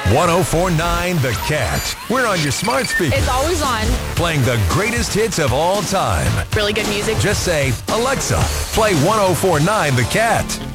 1049 The Cat. We're on your smart speaker. It's always on. Playing the greatest hits of all time. Really good music. Just say, Alexa, play 1049 The Cat.